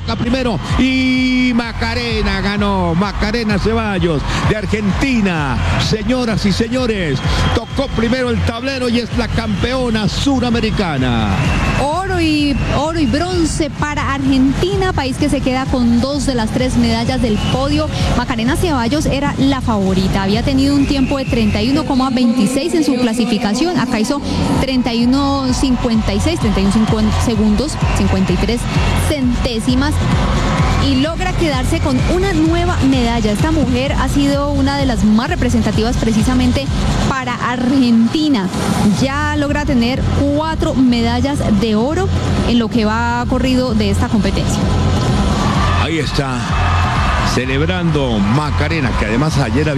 toca primero y Macarena ganó. Macarena Ceballos de Argentina. Señoras y señores, tocó primero el tablero y es la campeona suramericana. Oro y bronce para Argentina, país que se queda con 2 de las 3 medallas del podio. Macarena Ceballos era la favorita, había tenido un tiempo de 31,26 en su clasificación, acá hizo 31,56, 31 segundos, 53 centésimas. Y logra quedarse con una nueva medalla. Esta mujer ha sido una de las más representativas precisamente para Argentina. Ya logra tener 4 medallas de oro en lo que va corrido de esta competencia. Ahí está, celebrando Macarena, que además ayer había